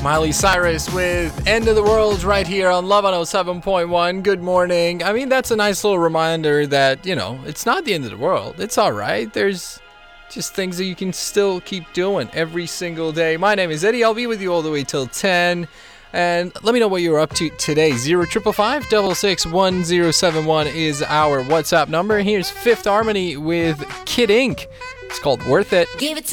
Miley Cyrus with End of the World right here on Love 107.1. Good morning. I mean, that's a nice little reminder that, it's not the end of the world. It's all right. There's just things that you can still keep doing every single day. My name is Eddie. I'll be with you all the way till 10. And let me know what you're up to today. 0555-661-1071 is our WhatsApp number. Here's Fifth Harmony with Kid Ink. It's called Worth It. Give it to